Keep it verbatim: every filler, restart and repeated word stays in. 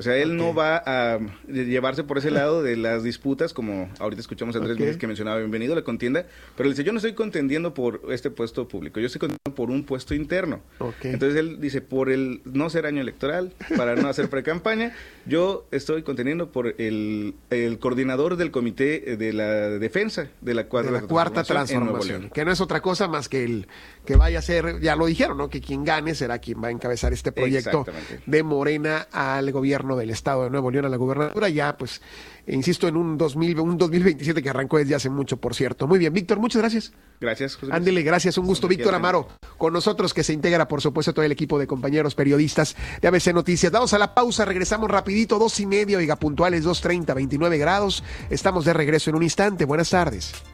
O sea, él Okay. no va a llevarse por ese lado de las disputas, como ahorita escuchamos a Andrés Okay. Miguel que mencionaba, bienvenido a la contienda, pero él dice, yo no estoy contendiendo por este puesto público, yo estoy contendiendo por un puesto interno. Okay. Entonces él dice, por el no ser año electoral, para no hacer pre-campaña, yo estoy contendiendo por el, el coordinador del comité de la defensa de la cuarta, de la cuarta transformación, en Nuevo transformación, León. que no es otra cosa más que el que vaya a ser, ya lo dijeron, ¿no? Que quien gane será quien va a encabezar este proyecto de Morena al gobierno del estado de Nuevo León, a la gubernatura, ya pues, insisto, en un dos mil, un dos mil veintisiete que arrancó desde hace mucho, por cierto. Muy bien, Víctor, muchas gracias. Gracias, José. Ándele, gracias, un gusto. Víctor Amaro, con nosotros, que se integra, por supuesto, todo el equipo de compañeros periodistas de A B C Noticias. Vamos a la pausa, regresamos rapidito, dos y media, oiga, puntuales, dos treinta, veintinueve grados. Estamos de regreso en un instante. Buenas tardes.